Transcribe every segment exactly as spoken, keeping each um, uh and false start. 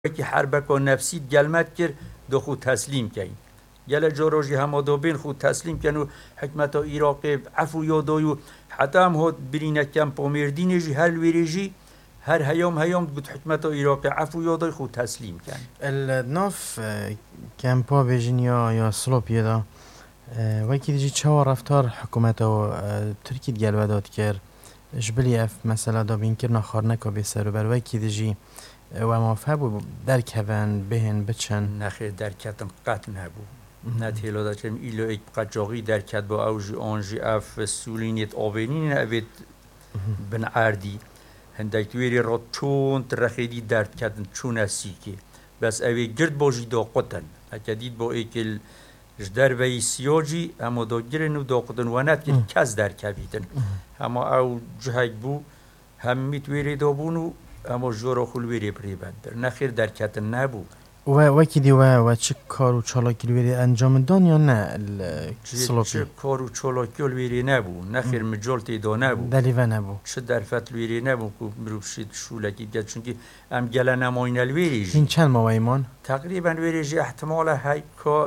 که حربک و نفسیت گلمت کرد دو خود تسلیم کن گل جاروجی هم دو بین خود تسلیم کن و حکمت عراق عفو یادایو حتی هم هات برینه کم پامیردینجی هر ویریجی هر هیام هیام بود حکمت عراق عفو یادای خود تسلیم کن الناف کمپا ویژنیا یا سلوپیه دا وکی دیجی چه رفتار حکومت و ترکی گل وداد کرد جبلی اف مثلا دا بین کرنا خارنکا به سر و بر وکی دیجی و موافق بود درک هون بهن بچن نخیر درکتم قطع نبود نتیلا دا چم ایلو ایک قجاقی درکت با اوجی آنجی اف سولینیت آبینین اوید بن عردی هندک تویری را چون ترخیدی درکتن چون اسیکی بس اوی گرد باجی دا قطن اکدید با ایکل جدر وی سیاجی اما دا گرن و دا قطن و نت که کس درکبیدن اما او جهک بو همی تویری دا بونو اما جورا خلویری پری بندر نخیر درکتن نبود و وکی دی و و چه کار و چالاکی ویری انجام دان یا نه سلوپی چه کار و چالاکی ویری نبود نخیر مجالتی دا نبود دلیو نبود چه درفت ویری نبود که مروبشید شولکی بگد چونکه ام گله نماین الویریجی این چند ماه ایمان تقریبا ویریجی احتمال های که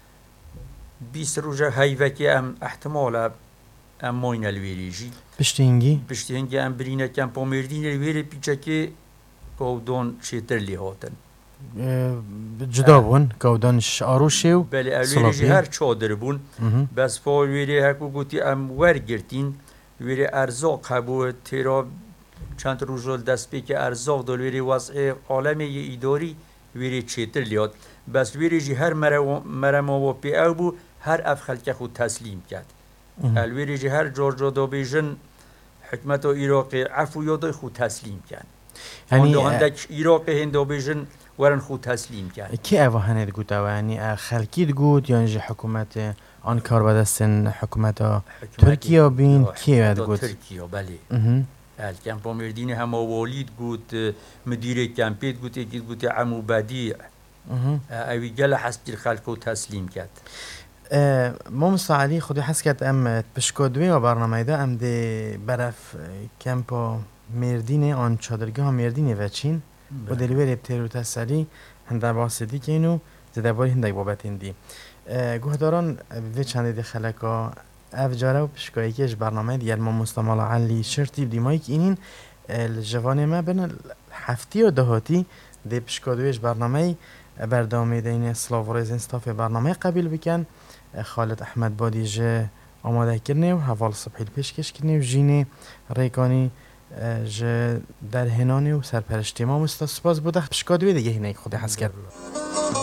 بیست روزه های وکی ام احتمال ام ماین الویریجی پشتینگی پشتینگی ام برینه کم پامیردین الویری پیچه که گودان چیتر لی هاتن جدا بون گودانش آروشی و بله الویریجی هر چادر بون بس فا ویری هکو گوتی ام ورگرتین ویری ارزاق هبو تیرا چند روزال دست بی که ارزاق دال ویری وضع عالم ایداری ویری چیتر لیاد بس ویریجی هر مرم و پی او بو هر اف خلق خود تسلیم کرد الویریجی هر جار جادا بیجن حکمت عراق عفو یاد خود تسلیم کرد یعنی هندک عراق هندو بیجن ورن خود تسلیم کرد کی اوه هند گوت او یعنی خلقی گوت یا انجی حکومت آنکار بدستن حکومت ترکیه بین کی ود گوت ترکیه بله ال کمپا مردین هم والید گوت مدیر کمپیت گوت یکی گوت عمو بدیع اوی گل حسد خلق و تسلیم کرد ما مستعلی خودی حس کرد ام پشکودوی و برنامه ده ام ده برف کمپا مردین آن چادرگاه مردین و چین و دلیوری ابتر تسلی هنده باسدی که اینو زده باری هنده بابت هندی گوهداران وی چنده دی خلقا افجاره و پشکایی کهش برنامه دیگر ما مستمال علی شرطی بدیمایی که اینین الجوان ما بین هفتی و دهاتی دی پشکادویش برنامه بردامه دین سلاو ریزن ستاف برنامه قبیل بکن خالد احمد بادی جه آماده کرنه و حوال صبحی پیشکش کرنه و جینه ریکانی جه در هنانه و سرپرشتی ما مستا سپاس بوده پشکادوی دیگه هنه خود حس کرد